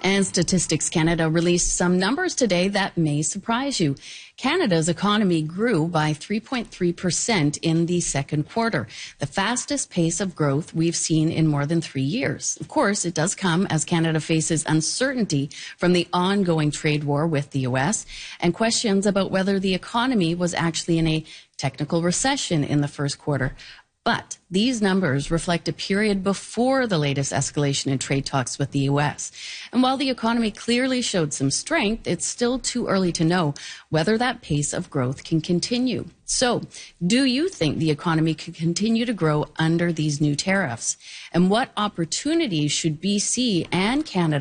And Statistics Canada released some numbers today that may surprise you. Canada's economy grew by 3.3% in the second quarter, the fastest pace of growth we've seen in more than 3 years. Of course, it does come as Canada faces uncertainty from the ongoing trade war with the U.S. and questions about whether the economy was actually in a technical recession in the first quarter. But these numbers reflect a period before the latest escalation in trade talks with the U.S. And while the economy clearly showed some strength, it's still too early to know whether that pace of growth can continue. So, do you think the economy can continue to grow under these new tariffs? And what opportunities should BC and Canada